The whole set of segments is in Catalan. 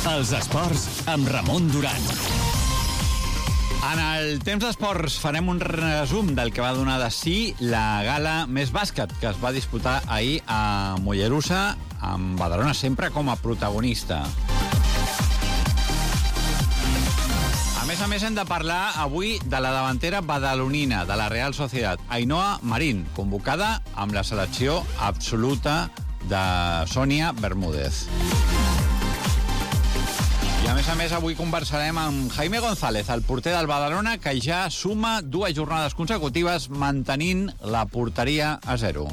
Els esports amb Ramon Duran. En el temps d'esports farem un resum del que va donar de si la gala Més Bàsquet, que es va disputar ahir a Mollerussa, amb Badalona sempre com a protagonista. A més, hem de parlar avui de la davantera badalonina de la Real Sociedad, Ainhoa Marín, convocada amb la selecció absoluta de Sònia Bermúdez. I a més, avui conversarem amb Jaime González, el porter del Badalona, que ja suma 2 jornades consecutives mantenint la porteria a 0.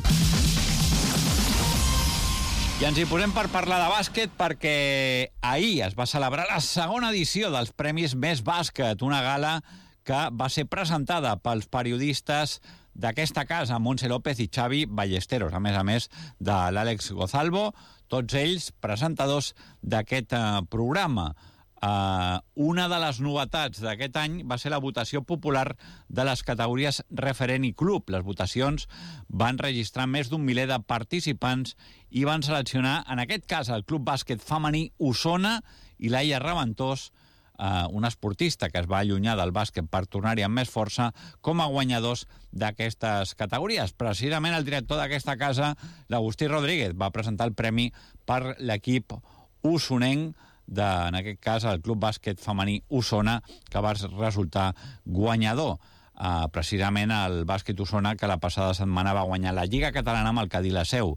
I ens hi posem per parlar de bàsquet perquè ahir es va celebrar la segona edició dels Premis Més Bàsquet, una gala que va ser presentada pels periodistes d'aquesta casa, Montse López i Xavi Ballesteros, a més de l'Àlex Gozalvo, tots ells presentadors d'aquest programa. Una de les novetats d'aquest any va ser la votació popular de les categories referent i club. Les votacions van registrar més d'un miler de participants i van seleccionar, en aquest cas, el Club Bàsquet Femení Osona i Laia Raventós, un esportista que es va allunyar del bàsquet per tornar-hi amb més força, com a guanyadors d'aquestes categories. Precisament el director d'aquesta casa, l'Agustí Rodríguez, va presentar el premi per l'equip osonenc, en aquest cas el Club Bàsquet Femení Osona, que va resultar guanyador. Precisament el bàsquet Osona, que la passada setmana va guanyar la Lliga Catalana amb el Cadí la Seu.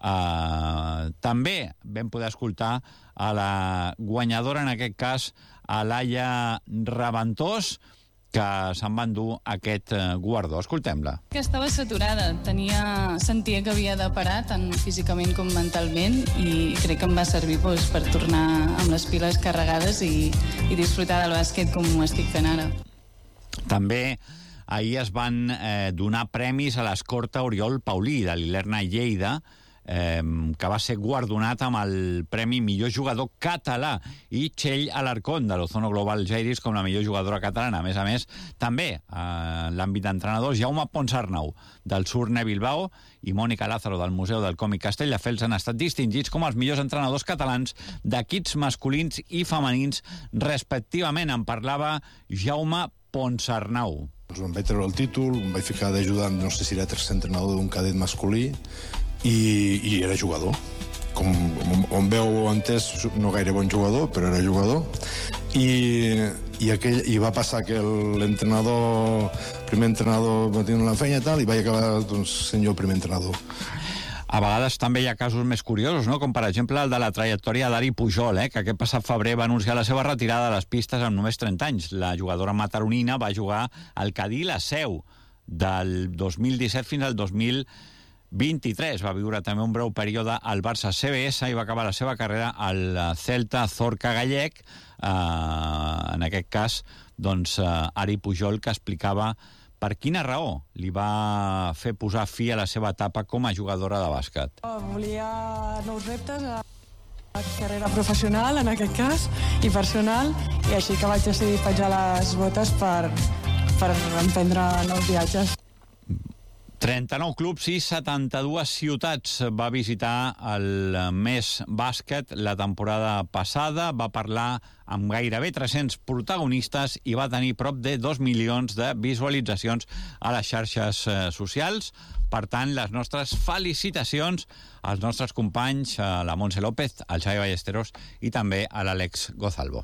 També vam poder escoltar a la guanyadora, en aquest cas, a Laia Raventós, que se'n va endur aquest guardó. Escoltem-la. Que estava saturada, sentia que havia de parar tant físicament com mentalment i crec que em va servir per tornar amb les piles carregades i disfrutar del bàsquet com ho estic fent ara. També ahir es van donar premis a l'escorta Oriol Paulí de l'Ilerna Lleida, que va ser guardonat amb el Premi Millor Jugador Català, i Txell Alarcón, de l'Ozono Global Jairis, com la millor jugadora catalana. A més, també en l'àmbit d'entrenadors, Jaume Ponsarnau, del Surne Bilbao, i Mònica Lázaro, del Museu del Còmic Castelldefels, han estat distingits com els millors entrenadors catalans d'equips masculins i femenins, respectivament. En parlava Jaume Ponsarnau. Em vaig treure el títol, em vaig ficar d'ajudant, no sé si era tercer entrenador d'un cadet masculí, i era jugador. Com veu entès, no gaire bon jugador, però era jugador. I va passar que l'entrenador, primer entrenador va tenir una feina i tal, i vaig acabar sent jo el primer entrenador. A vegades també hi ha casos més curiosos, no? Com per exemple el de la trajectòria d'Ari Pujol, que aquest passat febrer va anunciar la seva retirada de les pistes amb només 30 anys. La jugadora mataronina va jugar al Cadí la Seu del 2017 fins al 2023. Va viure també un breu període al Barça CBS i va acabar la seva carrera al Celta Zorca gallec. En aquest cas, Ari Pujol, que explicava per quina raó li va fer posar fi a la seva etapa com a jugadora de bàsquet. Volia nous reptes a la carrera professional, en aquest cas, i personal, i així que vaig decidir penjar les botes per emprendre nous viatges. 39 clubs i 72 ciutats va visitar el Més Bàsquet la temporada passada, va parlar amb gairebé 300 protagonistes i va tenir prop de 2 milions de visualitzacions a les xarxes socials. Per tant, les nostres felicitacions als nostres companys, a la Montse López, al Xavi Ballesteros i també a l'Àlex Gozalvo.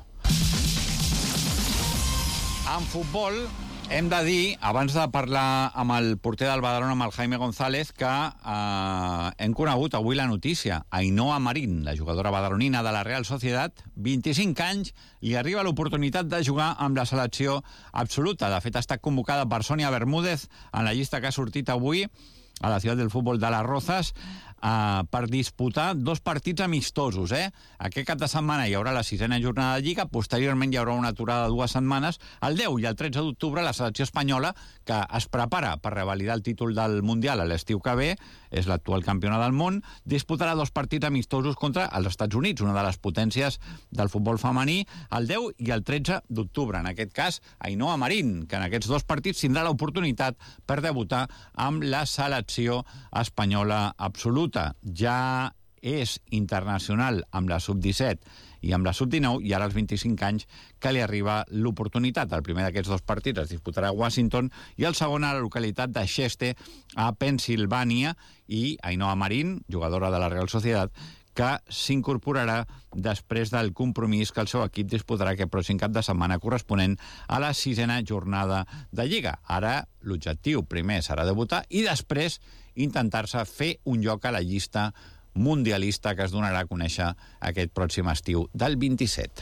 En futbol, hem de dir, abans de parlar amb el porter del Badalona, amb el Jaime González, que hem conegut avui la notícia. Ainhoa Marín, la jugadora badalonina de la Real Sociedad, 25 anys, li arriba l'oportunitat de jugar amb la selecció absoluta. De fet, ha estat convocada per Sònia Bermúdez en la llista que ha sortit avui a la Ciutat del Futbol de les Rozas per disputar 2 partits amistosos. Aquest cap de setmana hi haurà la 6ª jornada de Lliga, posteriorment hi haurà una aturada de 2 setmanes. El 10 i el 13 d'octubre la selecció espanyola, que es prepara per revalidar el títol del Mundial a l'estiu que ve, és l'actual campiona del món, disputarà 2 partits amistosos contra els Estats Units, una de les potències del futbol femení, el 10 i el 13 d'octubre. En aquest cas, Ainhoa Marín, que en aquests 2 partits tindrà l'oportunitat per debutar amb la selecció espanyola absoluta. Ja és internacional amb la sub-17 i amb la sub-19, i ara als 25 anys que li arriba l'oportunitat. El primer d'aquests dos partits es disputarà a Washington i el segon a la localitat de Chester, a Pennsilvània, i Ainhoa Marín, jugadora de la Real Sociedad, que s'incorporarà després del compromís que el seu equip disputarà aquest pròxim cap de setmana corresponent a la 6a jornada de Lliga. Ara l'objectiu primer serà debutar i després intentar-se fer un lloc a la llista mundialista que es donarà a conèixer aquest pròxim estiu del 27.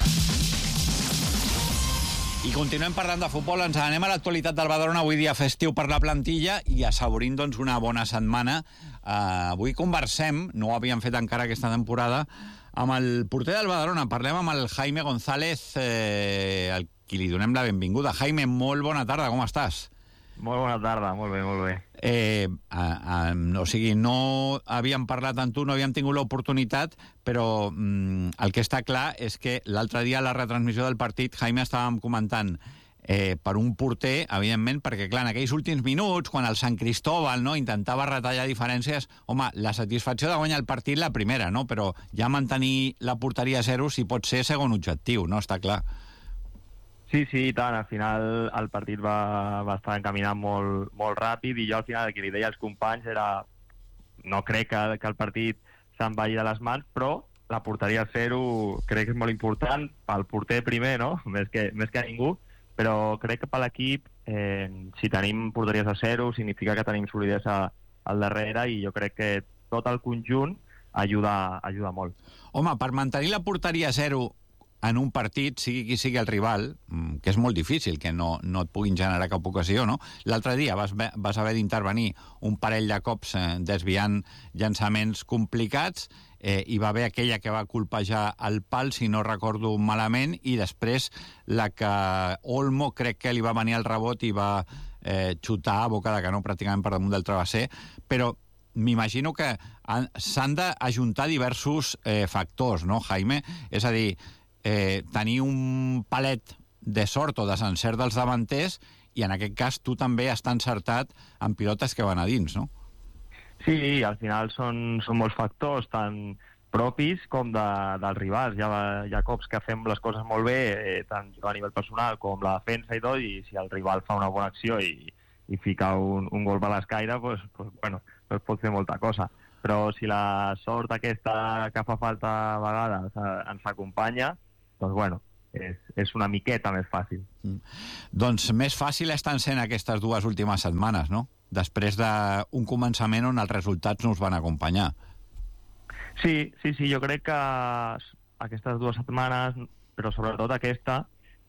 I continuem parlant de futbol, ens anem a l'actualitat del Badalona, avui dia festiu per la plantilla i assaborint doncs, una bona setmana. Avui conversem, no ho havíem fet encara aquesta temporada, amb el porter del Badalona. Parlem amb el Jaime González, al qui li donem la benvinguda. Jaime, molt bona tarda, com estàs? Molt bona tarda, molt bé, molt bé. O sigui, no havíem parlat amb tu, no havíem tingut l'oportunitat, però el que està clar és que l'altre dia a la retransmissió del partit, Jaime, estàvem comentant per un porter, evidentment, perquè, clar, en aquells últims minuts, quan el Sant Cristóbal intentava retallar diferències, home, la satisfacció de guanyar el partit la primera, no? Però ja mantenir la porteria a 0 si pot ser segon objectiu, no? Està clar. Sí, i tant. Al final el partit va estar encaminant molt ràpid i jo al final el que li deia als companys era no crec que el partit se'n vagi de les mans, però la porteria a 0 crec que és molt important pel porter primer, no? Més que ningú, però crec que per l'equip si tenim porteries a 0 significa que tenim solidesa al darrere i jo crec que tot el conjunt ajuda molt. Home, per mantenir la porteria a 0 en un partit, sigui qui sigui el rival, que és molt difícil que no et puguin generar cap ocasió, no? L'altre dia vas haver d'intervenir un parell de cops desviant llançaments complicats, hi va haver aquella que va colpejar el pal, si no recordo malament, i després la que Olmo crec que li va venir el rebot i va xutar a boca de canó pràcticament per damunt del travesser, però m'imagino que s'han d'ajuntar diversos factors, no, Jaime? És a dir, tenir un palet de sort o desencert dels davanters i en aquest cas tu també has encertat en pilotes que van a dins, no? Sí, al final són molts factors, tant propis com dels rivals. Hi ha cops que fem les coses molt bé, tant a nivell personal com la defensa i tot, i si el rival fa una bona acció i fica un gol a l'escaire, pues pot fer molta cosa. Però si la sort aquesta que fa falta a vegades ens acompanya, doncs és una miqueta més fàcil. Doncs més fàcil estan sent aquestes dues últimes setmanes, no? Després d'un començament on els resultats no us van acompanyar. Sí, jo crec que aquestes dues setmanes, però sobretot aquesta,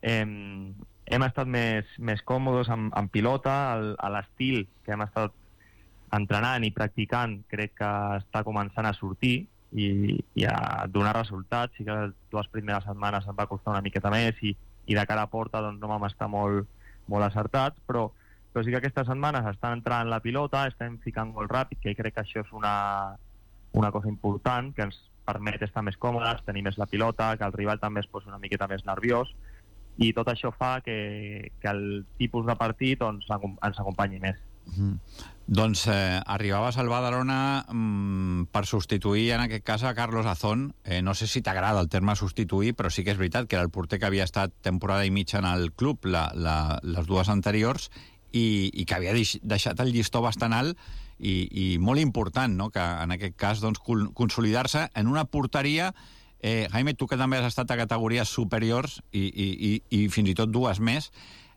hem estat més còmodes amb pilota, a l'estil que hem estat entrenant i practicant crec que està començant a sortir i a donar resultats. Sí que les dues primeres setmanes em va costar una miqueta més i de cara a porta doncs, no vam estar molt acertats, però sí que aquestes setmanes estan entrant la pilota, estem ficant molt ràpid, que crec que això és una cosa important, que ens permet estar més còmodes, tenir més la pilota, que el rival també es posi una miqueta més nerviós, i tot això fa que el tipus de partit ens acompanyi més. Doncs arribaves al Badalona per substituir en aquest cas a Carlos Azón. No sé si t'agrada el terme substituir, però sí que és veritat que era el porter que havia estat temporada i mitja en el club les dues anteriors i que havia deixat el llistó bastant alt i molt important, no? Que en aquest cas doncs, consolidar-se en una porteria. Jaime, tu que també has estat a categories superiors i fins i tot dues més,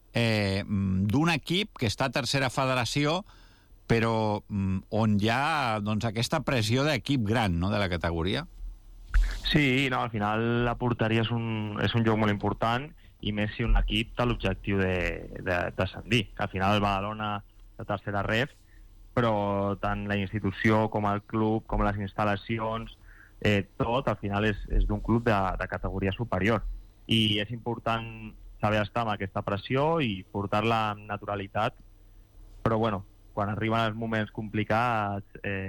d'un equip que està a tercera federació però on hi ha doncs, aquesta pressió d'equip gran, no?, de la categoria. Sí, no, al final la porteria és un joc molt important i més si un equip té l'objectiu d'ascendir. Al final el Badalona de tercera ref, però tant la institució com el club, com les instal·lacions, tot al final és d'un club de categoria superior. I és important saber estar amb aquesta pressió i portar-la amb naturalitat, però bueno, quan arriben els moments complicats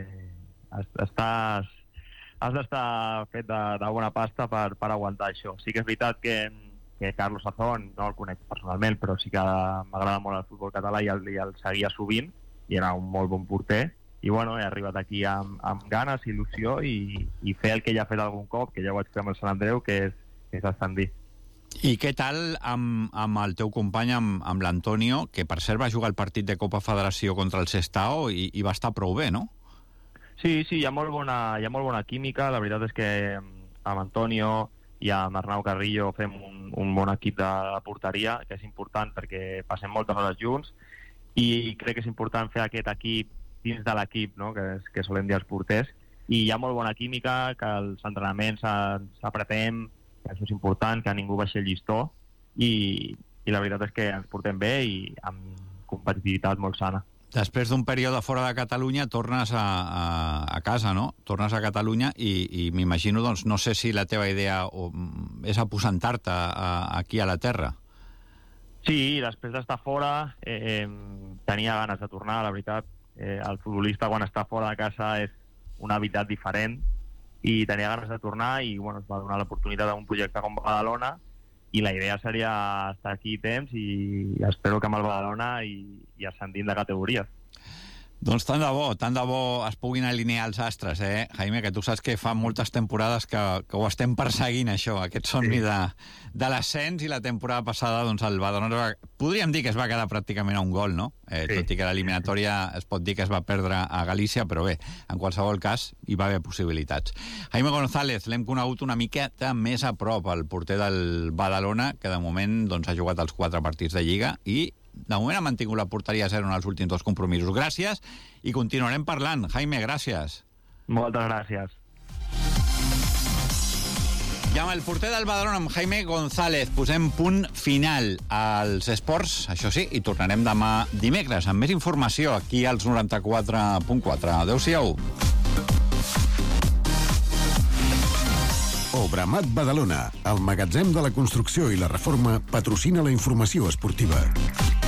has d'estar fet de bona pasta per aguantar això. Sí que és veritat que Carlos Azón no el conec personalment, però sí que m'agrada molt el futbol català i el seguia sovint, i era un molt bon porter, bueno, he arribat aquí amb ganes, il·lusió i fer el que ja he fet algun cop, que ja ho vaig fer amb el Sant Andreu, que és ascendir. I què tal amb el teu company, amb l'Antonio, que per cert va jugar el partit de Copa Federació contra el Sestao i va estar prou bé, no? Sí, hi ha molt bona química. La veritat és que amb Antonio i amb Arnau Carrillo fem un bon equip de porteria, que és important perquè passem moltes hores junts, i crec que és important fer aquest equip dins de l'equip, no? que solem dir els porters, i hi ha molt bona química, que els entrenaments ens apretem, que això és important, que ningú baixi el llistó, i la veritat és que ens portem bé i amb competitivitat molt sana. Després d'un període fora de Catalunya tornes a casa, no? Tornes a Catalunya i m'imagino, doncs, no sé si la teva idea és aposentar-te aquí a la terra. Sí, després d'estar fora tenia ganes de tornar, la veritat. El futbolista quan està fora de casa és una hàbitat diferent i tenia ganes de tornar i bueno, es va donar l'oportunitat d'un projecte com Badalona i la idea seria estar aquí temps i espero que amb el Badalona i ascendint de categories. Doncs tant de bo es puguin alinear els astres, Jaime, que tu saps que fa moltes temporades que ho estem perseguint, això, aquest somni de l'ascens, i la temporada passada doncs el Badalona podríem dir que es va quedar pràcticament a un gol, no? Tot i que l'eliminatòria es pot dir que es va perdre a Galícia, però bé, en qualsevol cas hi va haver possibilitats. Jaime González, l'hem conegut una miqueta més a prop, el porter del Badalona, que de moment doncs, ha jugat els 4 partits de Lliga i de moment ha mantingut la porteria a 0 en els últims 2 compromisos. Gràcies i continuarem parlant. Jaime, gràcies. Moltes gràcies. I amb el porter del Badalona, amb Jaime González, posem punt final als esports, això sí, i tornarem demà dimecres amb més informació aquí als 94.4. Adéu-siau. Obramat Badalona, el magatzem de la construcció i la reforma, patrocina la informació esportiva.